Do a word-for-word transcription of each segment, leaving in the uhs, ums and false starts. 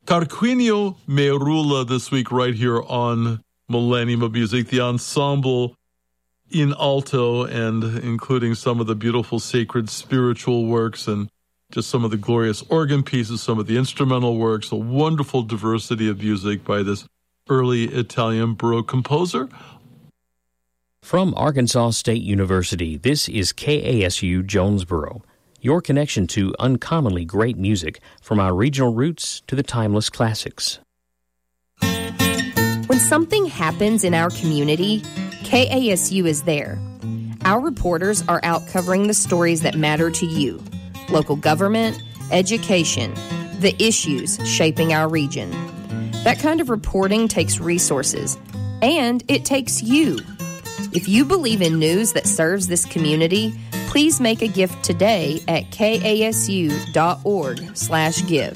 Tarquinio Merulla this week right here on Millennium of Music, the ensemble in alto, and including some of the beautiful sacred spiritual works and just some of the glorious organ pieces, some of the instrumental works, a wonderful diversity of music by this early Italian Baroque composer. From Arkansas State University, this is K A S U Jonesboro, your connection to uncommonly great music from our regional roots to the timeless classics. When something happens in our community, K A S U is there. Our reporters are out covering the stories that matter to you: local government, education, the issues shaping our region. That kind of reporting takes resources, and it takes you. If you believe in news that serves this community, please make a gift today at kasu dot org slash give.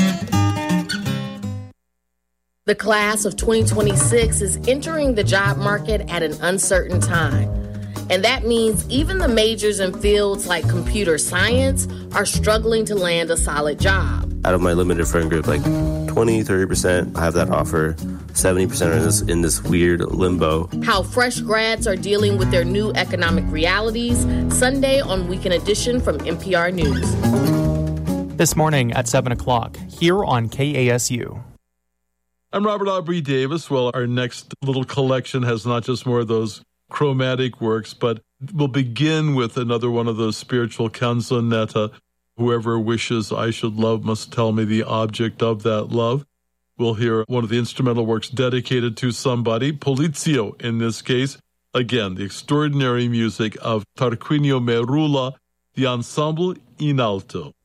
The class of twenty twenty-six is entering the job market at an uncertain time. And that means even the majors in fields like computer science are struggling to land a solid job. Out of my limited friend group, like twenty, thirty percent have that offer. seventy percent are in this, in this weird limbo. How fresh grads are dealing with their new economic realities, Sunday on Weekend Edition from N P R News. This morning at seven o'clock, here on K A S U. I'm Robert Aubrey Davis. Well, our next little collection has not just more of those chromatic works, but we'll begin with another one of those spiritual canzonetta. Whoever wishes I should love must tell me the object of that love. We'll hear one of the instrumental works dedicated to somebody, Polizio in this case. Again, the extraordinary music of Tarquinio Merulla, the ensemble in alto.